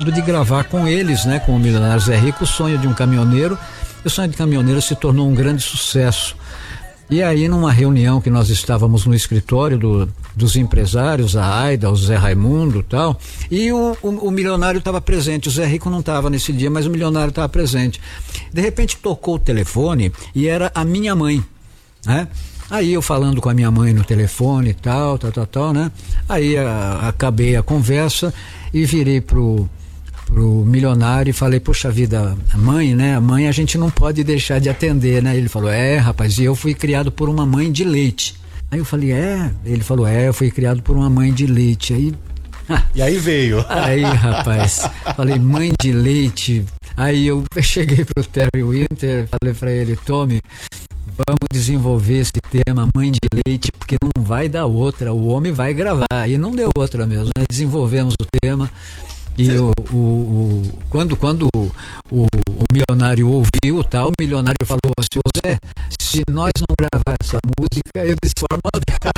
sonhando de gravar com eles, né? Com o Milionário Zé Rico, o sonho de um caminhoneiro. E o sonho de caminhoneiro se tornou um grande sucesso. E aí, numa reunião que nós estávamos no escritório dos empresários, a Aida, o Zé Raimundo e tal, e o milionário estava presente, o Zé Rico não estava nesse dia, mas o milionário estava presente. De repente tocou o telefone e era a minha mãe, né? Aí eu falando com a minha mãe no telefone e tal, né? Aí acabei a conversa e virei pro milionário e falei, poxa vida, mãe, né? A mãe a gente não pode deixar de atender, né? Ele falou, rapaz, e eu fui criado por uma mãe de leite. Aí eu falei, Ele falou, eu fui criado por uma mãe de leite. Aí... E aí veio. Aí, rapaz, falei, mãe de leite. Aí eu cheguei pro Terry Winter, falei pra ele, Tommy, vamos desenvolver esse tema, mãe de leite, porque não vai dar outra, o homem vai gravar. E não deu outra mesmo, né? Desenvolvemos o tema. E quando o milionário ouviu tal, o milionário falou assim, Zé, se nós não gravar essa música, eles formam